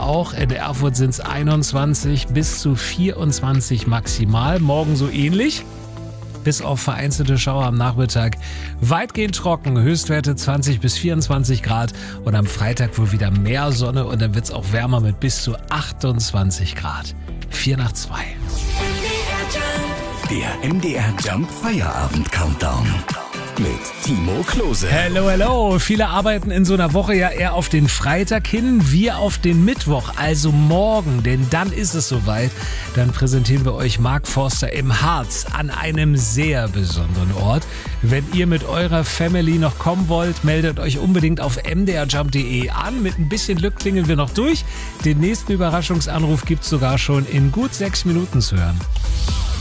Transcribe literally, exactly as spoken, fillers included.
auch. In Erfurt sind es einundzwanzig bis zu vierundzwanzig maximal. Morgen so ähnlich. Bis auf vereinzelte Schauer am Nachmittag. Weitgehend trocken, Höchstwerte zwanzig bis vierundzwanzig Grad. Und am Freitag wohl wieder mehr Sonne und dann wird es auch wärmer mit bis zu achtundzwanzig Grad. Vier nach zwei. Der M D R Jump Feierabend Countdown mit Timo Klose. Hello, hello. Viele arbeiten in so einer Woche ja eher auf den Freitag hin, wir auf den Mittwoch, also morgen, denn dann ist es soweit. Dann präsentieren wir euch Mark Forster im Harz an einem sehr besonderen Ort. Wenn ihr mit eurer Family noch kommen wollt, meldet euch unbedingt auf m d r jump punkt d e an. Mit ein bisschen Glück klingeln wir noch durch. Den nächsten Überraschungsanruf gibt's sogar schon in gut sechs Minuten zu hören.